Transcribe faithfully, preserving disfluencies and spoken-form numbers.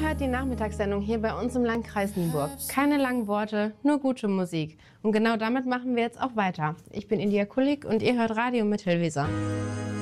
hört die Nachmittagssendung hier bei uns im Landkreis Nienburg. Keine langen Worte, nur gute Musik. Und genau damit machen wir jetzt auch weiter. Ich bin India Kulik und ihr hört Radio Mittelweser.